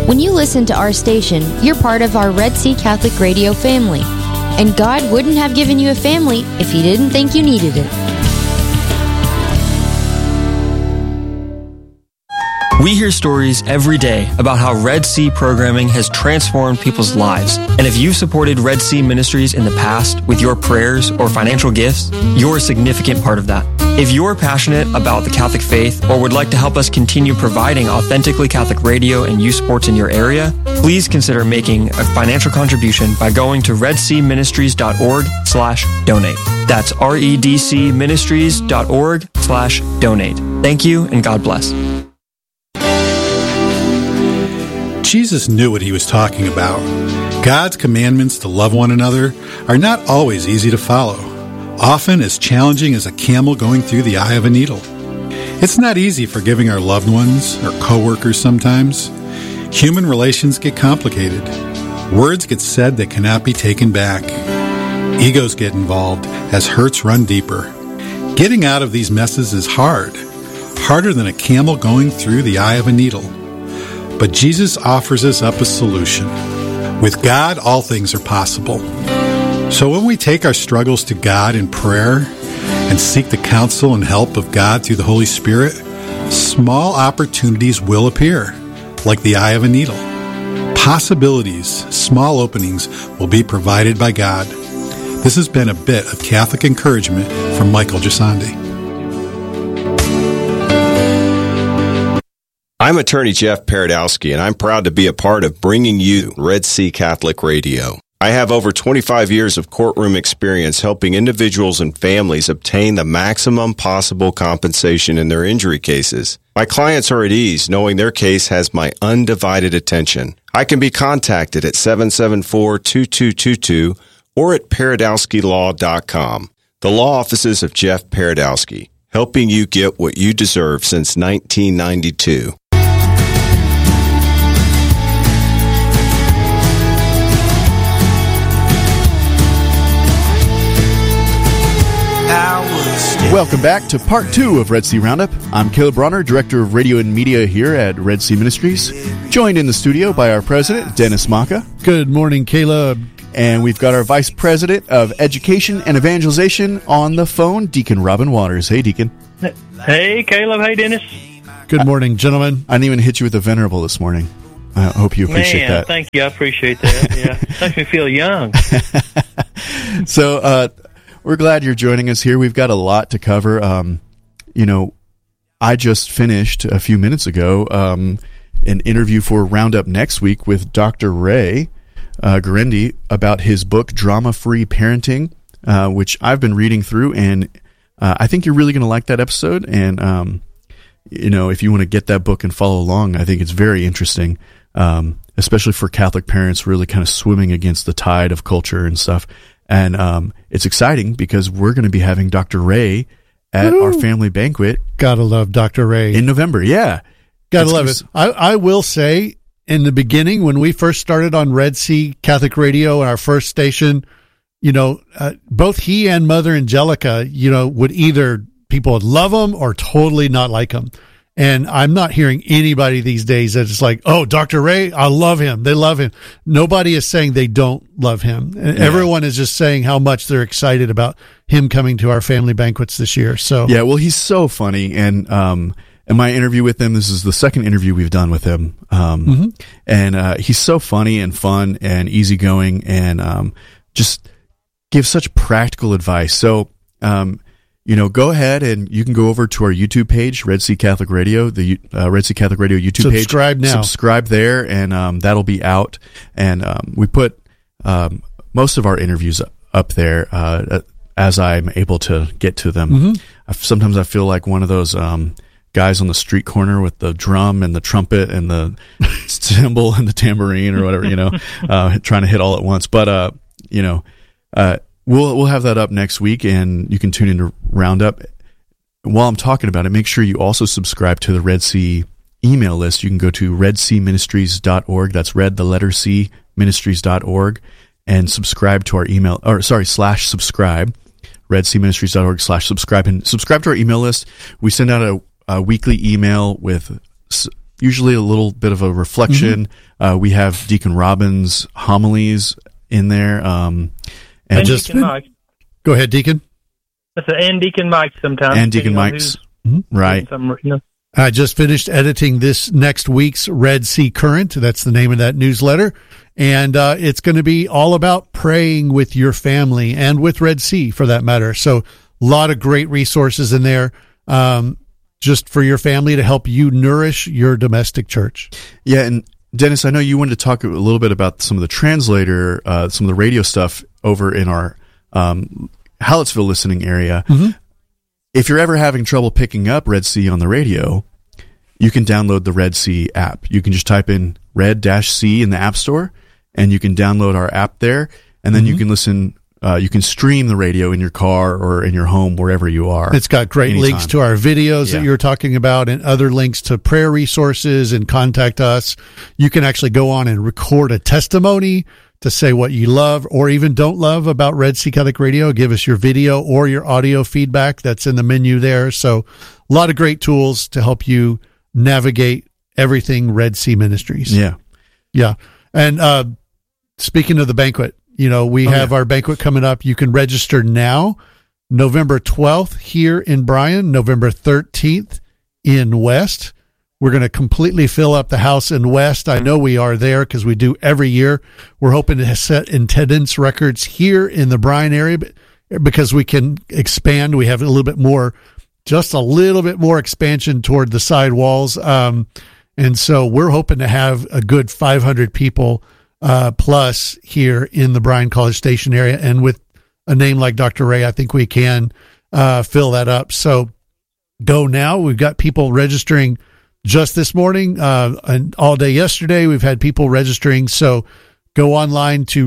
When you listen to our station, you're part of our Red Sea Catholic Radio family. And God wouldn't have given you a family if He didn't think you needed it. We hear stories every day about how Red Sea programming has transformed people's lives. And if you've supported Red Sea Ministries in the past with your prayers or financial gifts, you're a significant part of that. If you're passionate about the Catholic faith or would like to help us continue providing authentically Catholic radio and youth sports in your area, please consider making a financial contribution by going to redseaministries.org/donate. That's redcministries.org/donate. Thank you and God bless. Jesus knew what he was talking about. God's commandments to love one another are not always easy to follow, often as challenging as a camel going through the eye of a needle. It's not easy forgiving our loved ones or coworkers sometimes. Human relations get complicated. Words get said that cannot be taken back. Egos get involved as hurts run deeper. Getting out of these messes is hard, harder than a camel going through the eye of a needle. But Jesus offers us up a solution. With God, all things are possible. So when we take our struggles to God in prayer and seek the counsel and help of God through the Holy Spirit, small opportunities will appear, like the eye of a needle. Possibilities, small openings will be provided by God. This has been a bit of Catholic encouragement from Michael Gisandi. I'm attorney Jeff Paradowski, and I'm proud to be a part of bringing you Red Sea Catholic Radio. I have over 25 years of courtroom experience helping individuals and families obtain the maximum possible compensation in their injury cases. My clients are at ease knowing their case has my undivided attention. I can be contacted at 774-2222 or at paradowskilaw.com. The law offices of Jeff Paradowski, helping you get what you deserve since 1992. Welcome back to part 2 of Red Sea Roundup. I'm Caleb Bronner, Director of Radio and Media here at Red Sea Ministries, joined in the studio by our President, Dennis Maka. Good morning, Caleb. And we've got our Vice President of Education and Evangelization on the phone, Deacon Robin Waters. Hey, Deacon. Hey, Caleb. Hey, Dennis. Good morning, gentlemen. I didn't even hit you with the venerable this morning. I hope you appreciate that. Thank you. I appreciate that. Yeah, makes me feel young. So, we're glad you're joining us here. We've got a lot to cover. I just finished a few minutes ago an interview for Roundup Next Week with Dr. Ray Guarendi about his book, Drama-Free Parenting, which I've been reading through, and I think you're really going to like that episode. And, if you want to get that book and follow along, I think it's very interesting, especially for Catholic parents really kind of swimming against the tide of culture and stuff. And it's exciting because we're going to be having Dr. Ray at our family banquet. Gotta love Dr. Ray. In November, yeah. Gotta love it. I will say, in the beginning, when we first started on Red Sea Catholic Radio, our first station, both he and Mother Angelica, would either people would love him or totally not like him. And I'm not hearing anybody these days that's like, oh, Dr. Ray, I love him. They love him. Nobody is saying they don't love him. And everyone is just saying how much they're excited about him coming to our family banquets this year. So yeah, well, he's so funny. And in my interview with him, this is the second interview we've done with him. And he's so funny and fun and easygoing and just gives such practical advice. So, go ahead and you can go over to our YouTube page, Red Sea Catholic Radio, the Red Sea Catholic Radio YouTube page. Subscribe now. Subscribe there, and that'll be out. And we put most of our interviews up there as I'm able to get to them. Sometimes I feel like one of those guys on the street corner with the drum and the trumpet and the cymbal and the tambourine or whatever, trying to hit all at once. But, We'll have that up next week, and you can tune into Roundup. While I'm talking about it, make sure you also subscribe to the Red Sea email list. You can go to redseaministries.org. That's red, the letter C, ministries.org, and subscribe to our email, /subscribe, redseaministries.org/subscribe, and subscribe to our email list. We send out a weekly email with usually a little bit of a reflection. We have Deacon Robbins' homilies in there. And just Deacon Mike. Go ahead, Deacon. And Deacon Mike sometimes. And Deacon Mike's, right. I just finished editing this next week's Red Sea Current. That's the name of that newsletter. And it's going to be all about praying with your family and with Red Sea, for that matter. So a lot of great resources in there just for your family to help you nourish your domestic church. Yeah, and Dennis, I know you wanted to talk a little bit about some of the translator, some of the radio stuff over in our Hallettsville listening area. If you're ever having trouble picking up Red Sea on the radio, you can download the Red Sea app. You can just type in Red-C in the App Store, and you can download our app there, and then you can listen. You can stream the radio in your car or in your home, wherever you are. It's got great links to our videos that you're talking about, and other links to prayer resources and contact us. You can actually go on and record a testimony to say what you love or even don't love about Red Sea Catholic Radio. Give us your video or your audio feedback. That's in the menu there. So a lot of great tools to help you navigate everything Red Sea Ministries. Yeah. And speaking of the banquet, we have our banquet coming up. You can register now, November 12th here in Bryan, November 13th in West. We're going to completely fill up the house in West. I know we are there because we do every year. We're hoping to set attendance records here in the Bryan area because we can expand. We have just a little bit more expansion toward the side walls. And so we're hoping to have a good 500 people plus here in the Bryan College Station area. And with a name like Dr. Ray, I think we can fill that up. So go now. We've got people registering just this morning and all day yesterday. We've had people registering. So go online to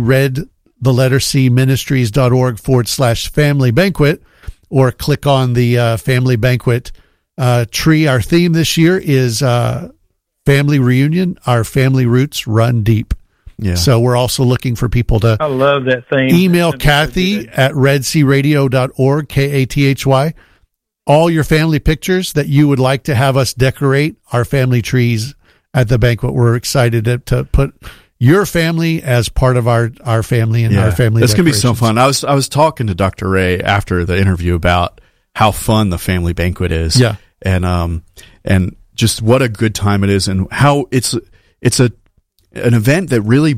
redthelettercministries.org/family banquet, or click on the family banquet tree. Our theme this year is family reunion. Our family roots run deep. Yeah. So we're also looking for people to I love that theme. Email Kathy at redsearadio.org, Kathy. All your family pictures that you would like to have us decorate our family trees at the banquet. We're excited to put your family as part of our family and our family. It's going to be so fun. I was talking to Dr. Ray after the interview about how fun the family banquet is. Yeah. And just what a good time it is, and how it's an event that really